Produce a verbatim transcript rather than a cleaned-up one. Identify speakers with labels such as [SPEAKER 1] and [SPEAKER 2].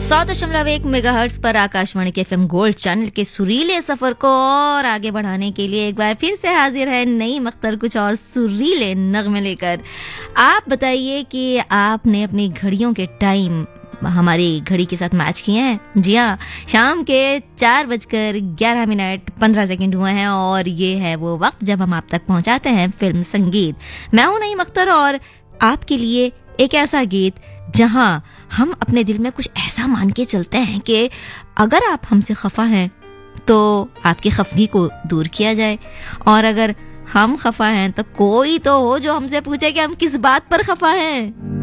[SPEAKER 1] सौ दशमलव एक मेगाहर्ट्ज पर आकाशवाणी के एफएम गोल्ड चैनल के सुरीले सफर को और आगे बढ़ाने के लिए एक बार फिर से हाजिर है नईम अख्तर कुछ और सुरीले नगमे लेकर। आप बताइए कि आपने अपनी घड़ियों के टाइम हमारी घड़ी के साथ मैच किए हैं? जी हाँ, शाम के चार बजकर ग्यारह मिनट पंद्रह सेकेंड हुए हैं और ये है वो वक्त जब हम आप तक पहुंचाते हैं फिल्म संगीत। मैं हूं नईम अख्तर और आपके लिए एक ऐसा गीत जहां हम अपने दिल में कुछ ऐसा मान के चलते हैं कि अगर आप हमसे खफा हैं तो आपकी खफगी को दूर किया जाए, और अगर हम खफा हैं तो कोई तो हो जो हमसे पूछे कि हम किस बात पर खफा हैं।